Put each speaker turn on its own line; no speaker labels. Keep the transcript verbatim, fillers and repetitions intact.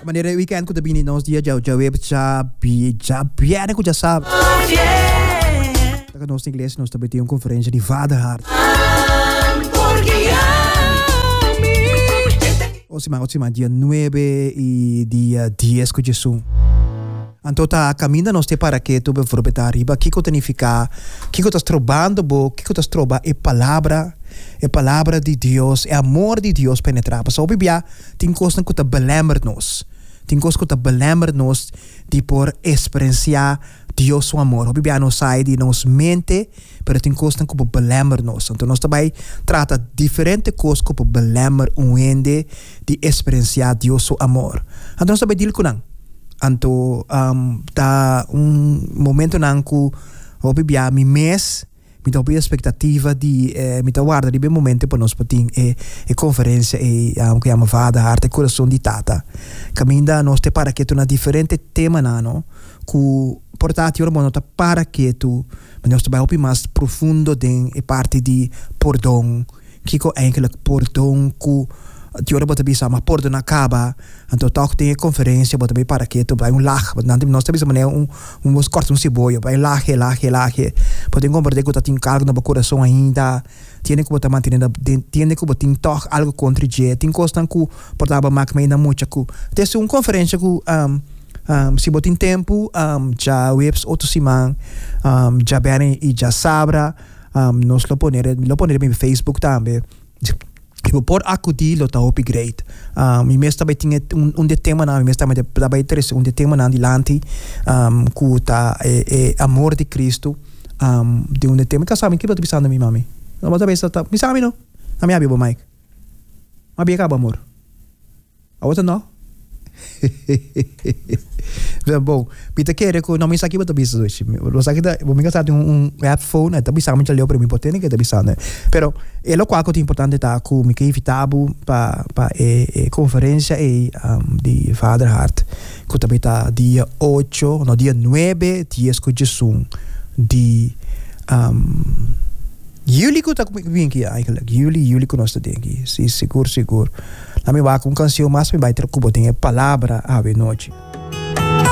Maneira weekend ku tabi ni nos dia jau jau web já bi já bien ku já sabe. Taka nos inglês nos tabi tem uma conferência de Vaderhart. Osima osima dia nueve e dia diez ku Jesus. Antota caminha nos te para que tu bevorbetar arriba, kiko tanificar, kiko tas trobando bo, kiko tas troba e palavra, e palavra de Deus, e amor de Deus penetrar. Pas obibia, tem coisa que te belemmer nos. Tem coisa que te belemmer nos de por experienciar Deus seu amor. Obibia nos sai de nos mente, pero tem coisa que belemmer nos. Então nós também trata diferente coisas que belemmer um ende de experienciar Deus seu amor. Então nós também dil kunang. Anto um, ta um momento nanku obibia mi mes mi ta expectativa di eh, mi ta guarda di bem momento per nos patin e e conferência e um, que ama Vaderhart e coração di tata caminda nos te para que tu na differente tema nano ku portati ora mono ta para que tu mas nós vai opi mais profundo den e parte di perdão kiko eigenlijk perdão ku die ora bota bisa ma pordo na acaba então talk tem conferência bota bem para que tu vai um lach mas não nós temos maneira um um uns corta um cebola vai lache lache lache pode compreender que tu tem cargo no coração ainda tiene que botar manter tiene que botar toch algo contra je tem costa que portava mak me ainda muito que tem uma conferência que um um se botar em tempo um já webs outro simang um já bem e já sabra um nós lo poner lo poner no Facebook também. Tipo, por acudir, lo tá upgrade. Um, mi mes também tinha um, um de tema na, mi mes também também interesse um de tema na dilante, um, que tá é, é amor de Cristo, um, de um de tema que sabe que você pensando mi mami. Não mas também está, mi sabe não? A minha bibo Mike. A bia acaba amor. A outra não. Bom, pita querer que não me saque para bisa hoje. Você que tá, vou me gastar um iPhone, né? Tá bisa me chaleo para mim potente que tá bisa, né? Pero é lo qual que é importante tá com me que evitabo para para e, e conferência e um, de Vaderhart. Que também tá dia oito, no dia nueve, dias com Jesus de um, Juli que tá comigo aqui, eigenlijk. Juli, Juli que nós tá aqui. Sim, seguro, seguro. Na minha vaca, uma canção mais me vai ter que botar a palavra a noite.